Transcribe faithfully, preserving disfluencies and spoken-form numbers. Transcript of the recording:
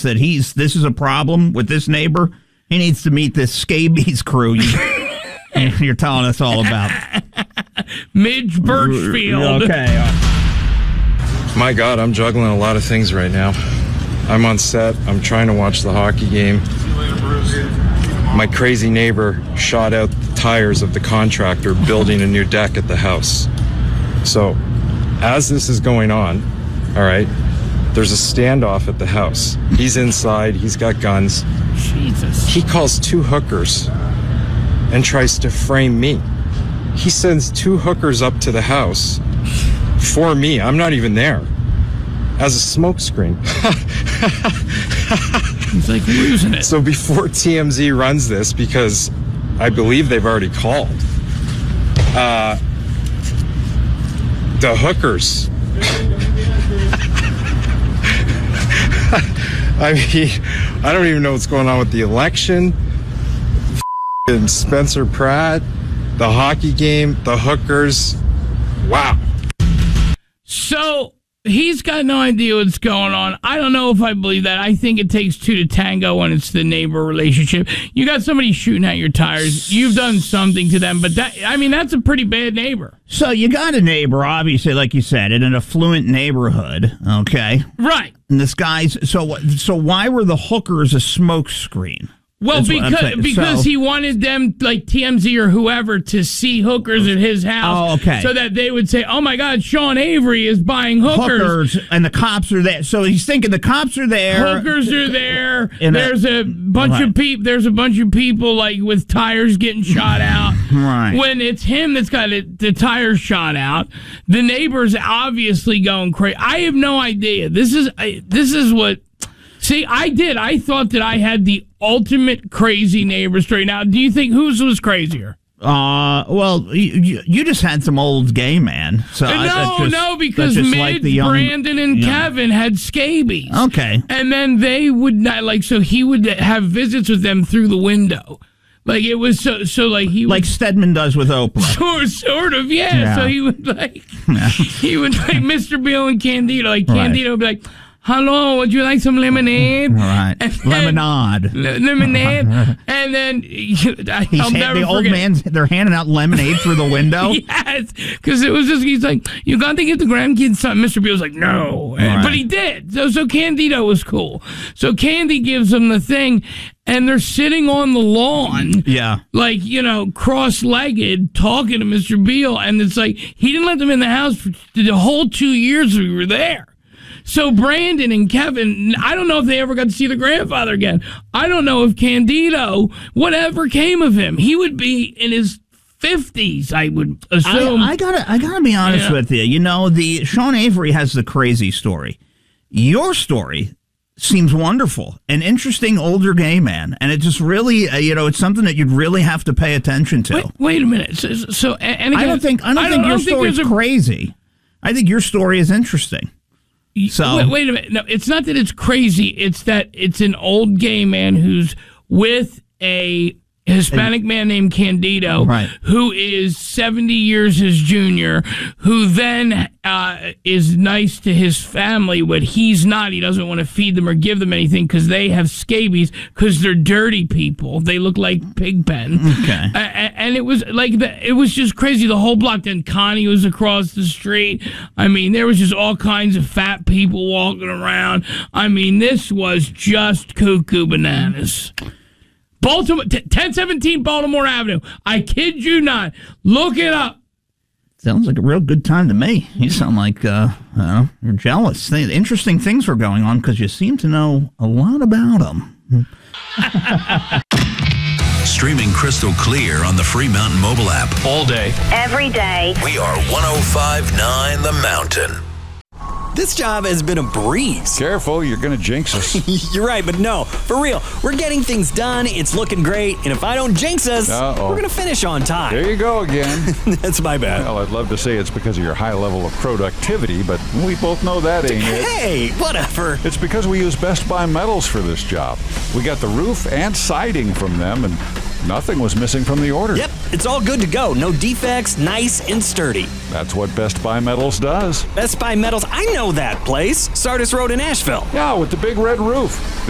thinks that he's this is a problem with this neighbor, he needs to meet this scabies crew you, you're telling us all about. Midge Birchfield. Okay. My God, I'm juggling a lot of things right now. I'm on set. I'm trying to watch the hockey game. My crazy neighbor shot out the tires of the contractor building a new deck at the house. So, as this is going on, all right, there's a standoff at the house. He's inside. He's got guns. Jesus. He calls two hookers and tries to frame me. He sends two hookers up to the house for me. I'm not even there. As a smokescreen. He's like losing it. So before T M Z runs this, because I believe they've already called, uh, the hookers. I mean, I don't even know what's going on with the election. And Spencer Pratt, the hockey game, the hookers. Wow. So he's got no idea what's going on. I don't know if I believe that. I think it takes two to tango when it's the neighbor relationship. You got somebody shooting at your tires. You've done something to them, but that, I mean, that's a pretty bad neighbor. So you got a neighbor, obviously, like you said, in an affluent neighborhood, okay? Right. And this guy's, so, so why were the hookers a smokescreen? Well, That's because because so, he wanted them, like T M Z or whoever, to see hookers at his house. Oh, okay. So that they would say, oh, my God, Sean Avery is buying hookers. Hookers, and the cops are there. So he's thinking the cops are there. Hookers are there. In There's a, a bunch right. of people. There's a bunch of people like with tires getting shot out. Right. When it's him that's got it, the tires shot out, the neighbor's obviously going crazy. I have no idea. This is I, this is what. See, I did. I thought that I had the ultimate crazy neighbor story. Now, do you think whose was crazier? Uh, well, you, you just had some old gay man. So no, just, no, because Midge, like young, Brandon, and young. Kevin had scabies. Okay. And then they would not, like, so he would have visits with them through the window. Like, it was so, so like he would, like Stedman does with Oprah. Sort, sort of, yeah. yeah. So he would, like, yeah. he would, like, Mister Beale and Candido. Like, Right. Candido would be like, hello, would you like some lemonade? Right. Lemonade. Le- lemonade. And then I, He's I'll hand, never the old forget. man's, they're handing out lemonade through the window. Yes, because it was just, he's like, you got to give the grandkids something. Mister Beale's like, no. Right. But he did. So, so Candido was cool. So Candy gives him the thing, and they're sitting on the lawn. Yeah. Like, you know, cross-legged, talking to Mister Beale. And it's like, he didn't let them in the house for the whole two years we were there. So Brandon and Kevin, I don't know if they ever got to see the grandfather again. I don't know if Candido, whatever came of him, he would be in his fifties, I would assume. I, I gotta, I gotta be honest Yeah. with you. You know, the Sean Avery has the crazy story. Your story seems wonderful, an interesting older gay man, and it just really, uh, you know, it's something that you'd really have to pay attention to. Wait, wait a minute. So, so and again, I don't think, I don't I think don't, your I don't think story's there's a- crazy. I think your story is interesting. So wait, wait a minute. No, it's not that it's crazy. It's that it's an old gay man who's with a Hispanic man named Candido, Right. who is seventy years his junior, who then uh, is nice to his family, but he's not. He doesn't want to feed them or give them anything because they have scabies because they're dirty people. They look like Pigpen. Okay. Uh, and it was like, the, it was just crazy. The whole block. Then Connie was across the street. I mean, there was just all kinds of fat people walking around. I mean, this was just cuckoo bananas. Baltimore, ten seventeen Baltimore Avenue. I kid you not. Look it up. sounds like a real good time to me. You sound like uh, uh, you're jealous. Th- Interesting things were going on because you seem to know a lot about them. Streaming crystal clear on the free Mountain mobile app. All day. Every day. We are one oh five point nine The Mountain. This job has been a breeze. Careful, you're going to jinx us. You're right, but no, for real. We're getting things done. It's looking great. And if I don't jinx us, Uh-oh. we're going to finish on time. There you go again. That's my bad. Well, I'd love to say it's because of your high level of productivity, but we both know that ain't it. Hey, whatever. It's because we use Best Buy metals for this job. We got the roof and siding from them, and nothing was missing from the order. Yep, it's all good to go. No defects, nice and sturdy. That's what Best Buy Metals does. Best Buy Metals, I know that place. Sardis Road in Asheville. Yeah, with the big red roof.